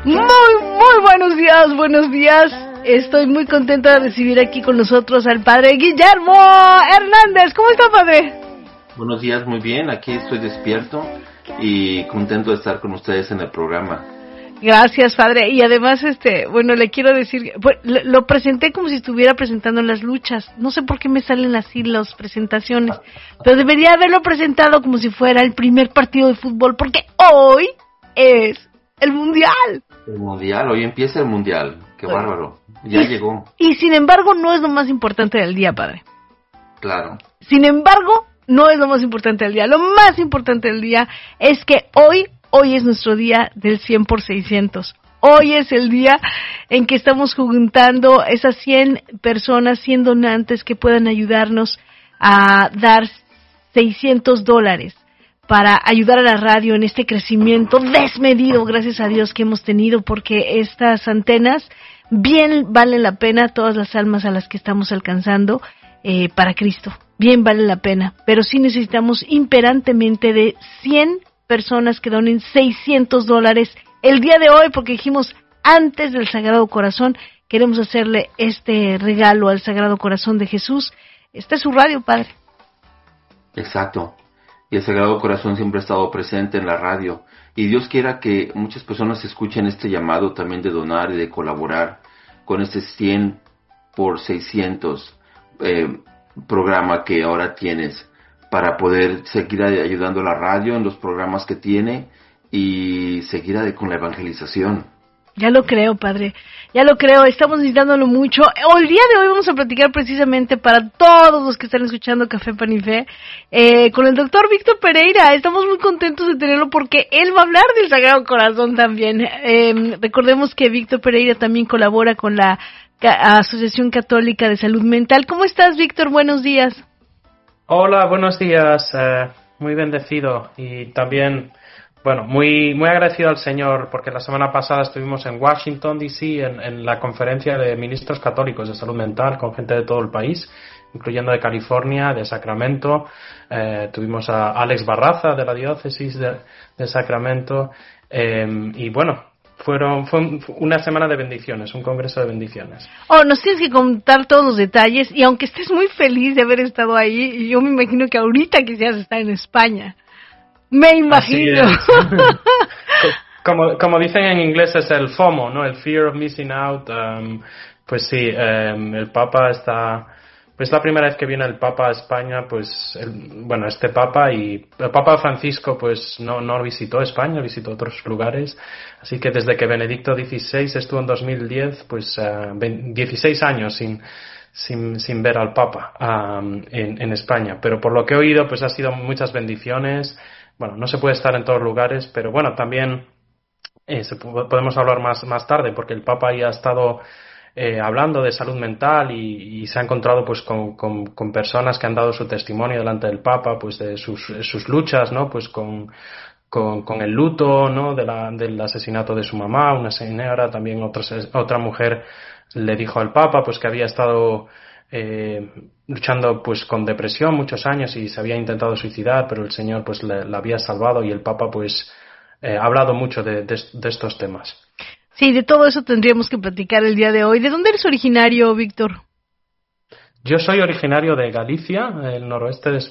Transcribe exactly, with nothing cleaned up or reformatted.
Muy, muy buenos días, buenos días. Estoy muy contenta de recibir aquí con nosotros al padre Guillermo Hernández. ¿Cómo está, padre? Buenos días, muy bien. Aquí estoy despierto y contento de estar con ustedes en el programa. Gracias, padre. Y además, este, bueno, le quiero decir, pues, lo presenté como si estuviera presentando las luchas. No sé por qué me salen así las presentaciones, pero debería haberlo presentado como si fuera el primer partido de fútbol, porque hoy es el Mundial. El Mundial, hoy empieza el Mundial. Qué bueno, bárbaro. Ya y, llegó. Y sin embargo, no es lo más importante del día, padre. Claro. Sin embargo, no es lo más importante del día. Lo más importante del día es que hoy, hoy es nuestro día del cien por seiscientos. Hoy es el día en que estamos juntando esas cien personas, cien donantes que puedan ayudarnos a dar seiscientos dólares para ayudar a la radio en este crecimiento desmedido, gracias a Dios, que hemos tenido, porque estas antenas bien valen la pena, todas las almas a las que estamos alcanzando eh, para Cristo, bien valen la pena, pero sí necesitamos imperantemente de cien personas que donen seiscientos dólares el día de hoy, porque dijimos, antes del Sagrado Corazón, queremos hacerle este regalo al Sagrado Corazón de Jesús. Esta es su radio, padre. Exacto. Y el Sagrado Corazón siempre ha estado presente en la radio. Y Dios quiera que muchas personas escuchen este llamado también de donar y de colaborar con este cien por seiscientos eh, programa que ahora tienes, para poder seguir ayudando a la radio en los programas que tiene y seguir con la evangelización. Ya lo creo, padre, ya lo creo, estamos necesitándolo mucho. El día de hoy vamos a platicar precisamente para todos los que están escuchando Café Pan y Fe, eh, con el doctor Víctor Pereira. Estamos muy contentos de tenerlo porque él va a hablar del Sagrado Corazón también. Eh, recordemos que Víctor Pereira también colabora con la Asociación Católica de Salud Mental. ¿Cómo estás, Víctor? Buenos días. Hola, buenos días, eh, muy bendecido y también... Bueno, muy muy agradecido al Señor, porque la semana pasada estuvimos en Washington, D C, en, en la conferencia de ministros católicos de salud mental con gente de todo el país, incluyendo de California, de Sacramento. Eh, tuvimos a Alex Barraza de la diócesis de, de Sacramento. Eh, y bueno, fueron fue una semana de bendiciones, un congreso de bendiciones. Oh, nos tienes que contar todos los detalles, y aunque estés muy feliz de haber estado ahí, yo me imagino que ahorita quisieras estar en España. Me imagino. como, como dicen en inglés, es el FOMO, ¿no? El Fear of Missing Out. Um, pues sí, um, el Papa está... Pues la primera vez que viene el Papa a España, pues, el, bueno, este Papa y el Papa Francisco, pues, no, no visitó España, visitó otros lugares. Así que desde que Benedicto dieciséis estuvo en dos mil diez, pues, uh, dieciséis años sin... Sin, sin ver al Papa um, en, en España. Pero por lo que he oído, pues ha sido muchas bendiciones. Bueno, no se puede estar en todos lugares, pero bueno, también eh, se, podemos hablar más, más tarde, porque el Papa ya ha estado eh, hablando de salud mental y, y se ha encontrado pues con, con, con personas que han dado su testimonio delante del Papa, pues de sus, sus luchas, ¿no? Pues con, con, con el luto, ¿no? De la, del asesinato de su mamá, una señora, también otra, otra mujer le dijo al Papa pues que había estado eh, luchando pues con depresión muchos años y se había intentado suicidar, pero el Señor pues le, la había salvado, y el Papa pues eh, ha hablado mucho de, de, de estos temas. Sí, de todo eso tendríamos que platicar el día de hoy. ¿De dónde eres originario, Víctor? Yo soy originario de Galicia, el noroeste de España.